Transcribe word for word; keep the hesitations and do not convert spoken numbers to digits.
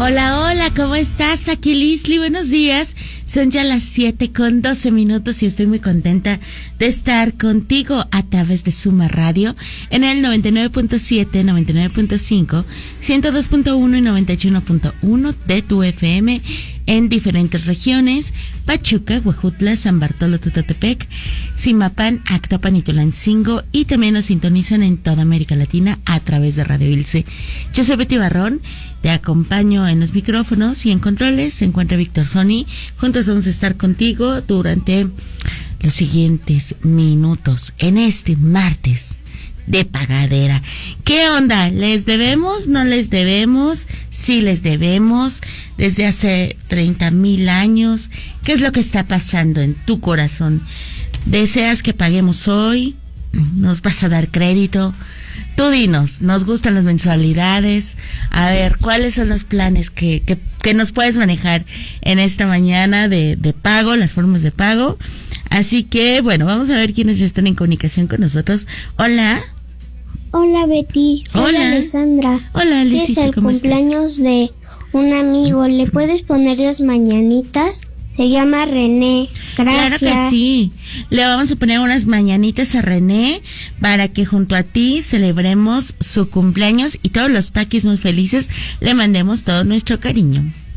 Hola, hola, ¿cómo estás, Faki Lisli? Buenos días. Son ya las siete con doce minutos y estoy muy contenta de estar contigo a través de Suma Radio en el noventa y nueve punto siete, noventa y nueve punto cinco, ciento dos punto uno y noventa y uno punto uno de tu F M en diferentes regiones: Pachuca, Huejutla, San Bartolo, Tutatepec, Zimapán, Actopan y Tulancingo, y también nos sintonizan en toda América Latina a través de Radio Ilse. Yo soy Betty Barrón, te acompaño en los micrófonos y en controles se encuentra Víctor Sony. Juntos vamos a estar contigo durante los siguientes minutos en este martes de pagadera. ¿Qué onda? ¿Les debemos? ¿No les debemos? Sí les debemos desde hace treinta mil años. ¿Qué es lo que está pasando en tu corazón? ¿Deseas que paguemos hoy? ¿Nos vas a dar crédito? Tú dinos, nos gustan las mensualidades. A ver, ¿cuáles son los planes que, que, que nos puedes manejar en esta mañana de, de pago, las formas de pago? Así que, bueno, vamos a ver quiénes están en comunicación con nosotros. Hola. Hola, Betty. Soy Hola. Alessandra. Hola, Alessita, Es el ¿cómo cumpleaños estás? de un amigo. ¿Le puedes poner las mañanitas? Se llama René. Gracias. Claro que sí. Le vamos a poner unas mañanitas a René para que junto a ti celebremos su cumpleaños y todos los taquis muy felices le mandemos todo nuestro cariño.